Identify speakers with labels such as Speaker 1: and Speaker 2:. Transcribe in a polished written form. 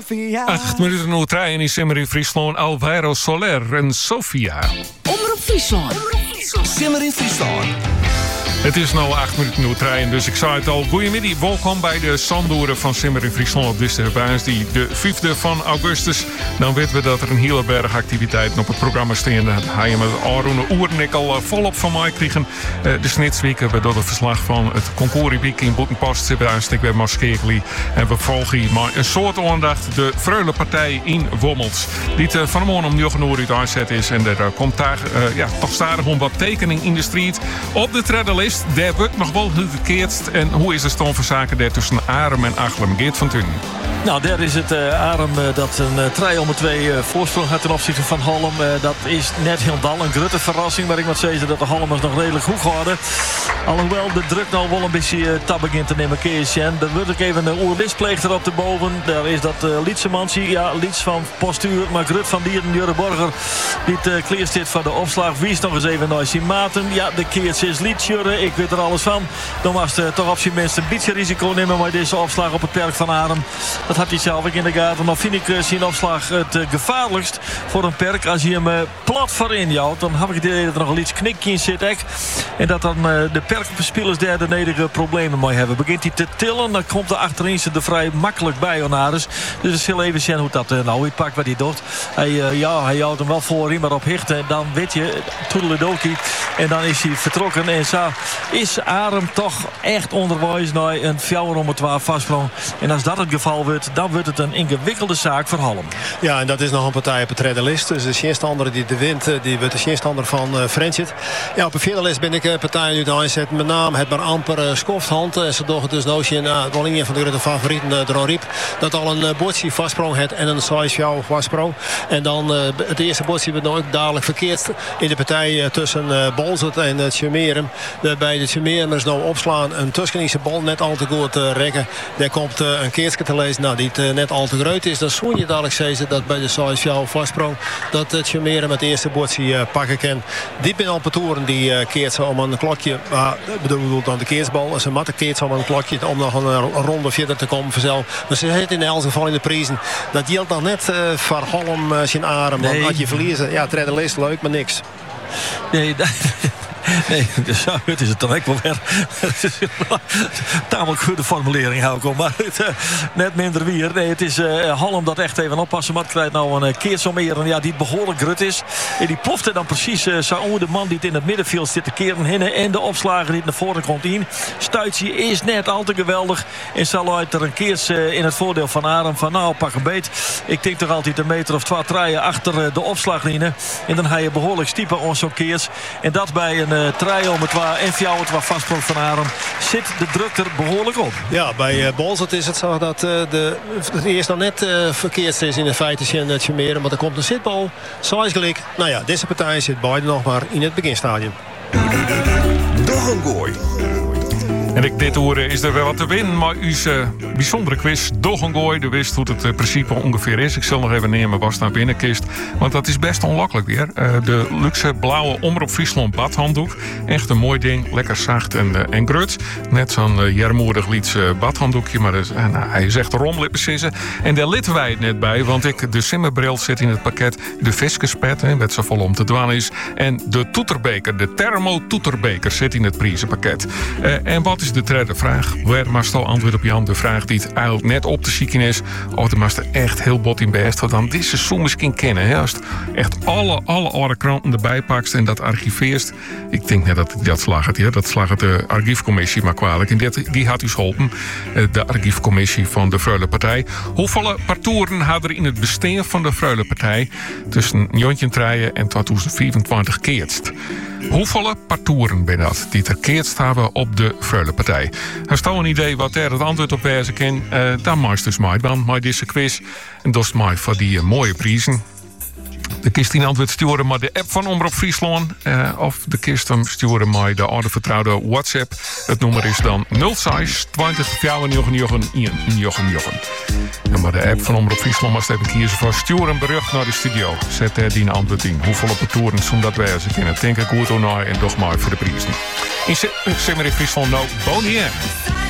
Speaker 1: 8 minuten nu trein in Simmer in Friesland, Alvaro Soler en Sofia.
Speaker 2: Omroep Friesland.
Speaker 3: Simmer in Friesland.
Speaker 1: Het is nu 8 minuten nu trein, dus ik zei het al. Goedemiddag, welkom bij de Sandoeren van Simmer in Friesland op deze die de 5e van augustus. Dan weten we dat er een hele berg activiteiten op het programma staan. Dat ga je met Arone Oernik al volop van mij krijgen. De snitsweek hebben we door het verslag van het concours in Boetenpost. Ik ben Maskegeli en we volgen maar een soort aandacht de Freulepartij in Wommels. Die vanmorgen om 9 uur uit aanzet is. En er komt daar toch stadig om wat tekening in de street. Op de tredderlist, daar wordt nog wel gekeerd. En hoe is de stand van zaken daar tussen Arem en Achlem? Geert van Tunen.
Speaker 4: Nou, daar is het Arem dat een 3-2 voorsprong had ten opzichte van Halm. Dat is net helemaal een grote verrassing. Maar ik moet zeggen dat de Halmers nog redelijk goed geworden. Alhoewel de druk nou wel een beetje tab begint te nemen. En dan wordt ook even een oerlispleeg erop te boven. Daar is dat Lietsemansie. Ja, Liets van postuur. Maar Grut van Dieren, Jurre Borger. Die het kleerst dit van de opslag. Wie is nog eens even naar zijn maten. Ja, de keertje is Liets, Jurre. Ik weet er alles van. Dan was het toch op zijn minst een beetje risico nemen. Maar deze opslag op het perk van Arem. Dat had hij zelf ook in de gaten. Maar vind ik zijn opslag het gevaarlijkst voor een perk. Als je hem plat voorin jouwt, dan heb ik het idee dat er nog een iets knikje in zit. En dat dan de perkspelers daar de nederige problemen mee hebben. Begint hij te tillen, dan komt de achterin er vrij makkelijk bij Onaris. Dus we zullen even zien hoe dat nou uitpakt wat hij doet. Hij houdt hem wel voorin, maar op hicht. En dan weet je, toedeledokie. En dan is hij vertrokken. En zo is Arem toch echt onderwijs naar een 4-12 vastsprong. En als dat het geval wordt, dan wordt het een ingewikkelde zaak voor Halm.
Speaker 5: Ja, en dat is nog een partij op het redderlist. Dus de sjenstander die de wint, die wordt de sjenstander van Friendship. Ja, op de vierde list ben ik partij nu aanzet. Met name het maar amper skofthand. Ze doen het dus nog in wel een van de grote favorieten, er riep. Dat al een bordje vastsprong heeft en een size 4 vastsprong. En dan het eerste bordje wordt ook dadelijk verkeerd in de partij tussen Bolzert en het Tjemerum. Bij de Tjemerumers nou opslaan. Een Tuskenische bal net al te goed rekken. Daar komt een keertje te lezen. Nou, die het net al te groot is. Dan zoen je dadelijk zeggen dat bij de size 4 vastsprong dat het Tjemerum het eerste bordje pakken kan. Diep in Alpetoren die keert ze om een klokje. Bedoel dan de keersbal. Ze matten keert ze om een klokje om nog een ronde verder te komen vanzelf. Maar ze zitten in elk geval in de prijzen. Dat geldt nog net voor Halm zijn Arem. Want als je verliezen, ja, het redden is leuk, maar niks.
Speaker 4: Nee, nee, dus het is het dan ook wel weer. Tamelijk goede formulering hou ik om. Maar net minder weer. Nee, het is Halm dat echt even oppassen. Maar het krijgt nou een keersommeer. Ja, die behoorlijk grut is. En die plofte dan precies zo de man die het in het middenveld zit te keren hinnen. En de opslager die naar voren komt in. Stuitje is net al te geweldig. En zal uit er een keers in het voordeel van Arem. Van nou, pak een beet. Ik denk toch altijd een meter of 2 draaien achter de opslaglijnen. En dan ga je behoorlijk stiepen on zo'n keers. En dat bij een 3-2 en 4-2 vastsprong van Arem zit de druk er behoorlijk op.
Speaker 5: Ja, bij Bolzert is het zo dat het eerst nog net verkeerd is in de feite in het Tjemeren. Maar er komt een zitbal, size gelijk. Nou ja, deze partij zit beide nog maar in het beginstadium.
Speaker 3: Doggengooi.
Speaker 1: En dit uur is er wel wat te winnen, maar uw bijzondere quiz Doggengooi, de wist hoe het principe ongeveer is. Ik zal nog even nemen was naar binnenkist, want dat is best onlokkelijk weer. De luxe blauwe Omroep Friesland badhanddoek. Echt een mooi ding, lekker zacht en grut. Net zo'n jermoedig Lieds badhanddoekje, maar hij is echt rommelig precies. En daar litten wij het net bij, want de simmerbril zit in het pakket. De viskespet, met zo vol om te dwaan is. En de toeterbeker, de thermotoeterbeker zit in het prijzenpakket. En wat is de derde vraag? Waar mag al antwoord op Jan? De vraag die het eigenlijk net op te zieken is. Of de master echt heel bot in best. Want dan dit seizoen misschien kennen. Hè? Als het echt alle oude kranten erbij pakt en dat archiveert. Ik denk net dat dat slaagt. Ja? Dat slaagt de archiefcommissie maar kwalijk. En die had u geholpen. De archiefcommissie van de Freulepartij. Hoeveel partoeren hadden er in het bestaan van de Freulepartij tussen Jontje Treien en 2024 keerst? Hoeveel partoeren ben dat die er keerst hebben op de Freulepartij? Als je een idee wat er het antwoord op wijzen kan, dan maak je dus mij dan met deze quiz. En dat is mij voor die mooie prijzen. De kist in antwoord sturen maar de app van Omroep Friesland. Of de kist hem sturen maar de oude vertrouwde WhatsApp. Het nummer is dan 06 20 499 En maar de app van Omroep Friesland mag even kiezen voor stuur een bericht naar de studio. Zet er die antwoord in. Hoeveel op de toeren zo'n dat wij ze kennen. Denk ik goed naar en toch maar voor de prijzen. In Simmer in Friesland nou, Bonnie M.